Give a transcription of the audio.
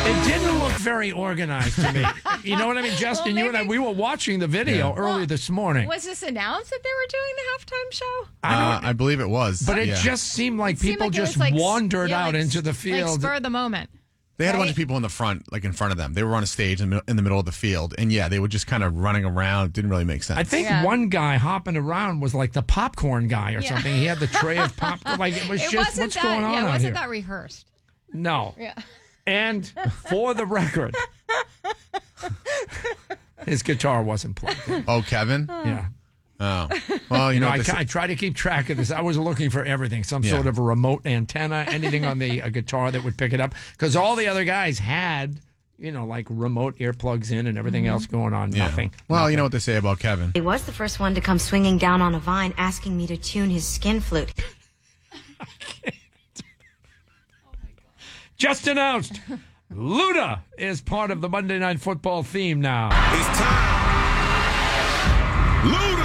It didn't look very organized to me. You know what I mean, Justin? Well, you and I, we were watching the video earlier this morning. Was this announced that they were doing the halftime show? I believe it was. But it just seemed like people just wandered out into the field. Like spur of the moment. They had a bunch of people in the front, like in front of them. They were on a stage in the middle of the field. And yeah, they were just kind of running around. It didn't really make sense. I think one guy hopping around was like the popcorn guy or something. He had the tray of popcorn. Like it was just, what's going on out here? It wasn't that rehearsed. No. Yeah. And for the record, his guitar wasn't plugged in. Oh, Kevin? Yeah. Oh. Well, you know, I try to keep track of this. I was looking for everything, some sort of a remote antenna, anything on the guitar that would pick it up. Because all the other guys had, like remote earplugs in and everything else going on. Yeah. Nothing. Well, you know what they say about Kevin. He was the first one to come swinging down on a vine asking me to tune his skin flute. Just announced, Luda is part of the Monday Night Football theme now. It's time. Luda!